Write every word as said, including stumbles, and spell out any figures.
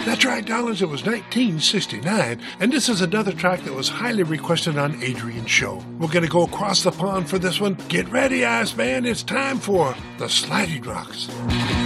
That's right, Dollars, it was nineteen sixty-nine, and this is another track that was highly requested on Adrian's show. We're going to go across the pond for this one. Get ready, Iceman, it's time for the Sliding Rocks.